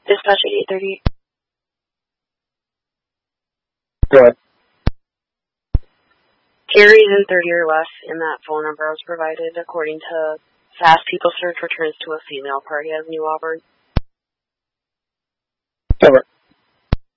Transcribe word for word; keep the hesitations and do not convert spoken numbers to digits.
Dispatch eighty-eight thirty. Go ahead. Carries in thirty or less in that phone number I was provided, according to Fast People Search, returns to a female party as New Auburn. Over.